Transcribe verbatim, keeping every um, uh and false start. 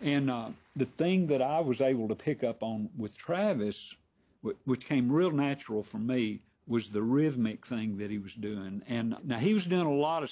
And uh, the thing that I was able to pick up on with Travis, which came real natural for me, was the rhythmic thing that he was doing. And now he was doing a lot of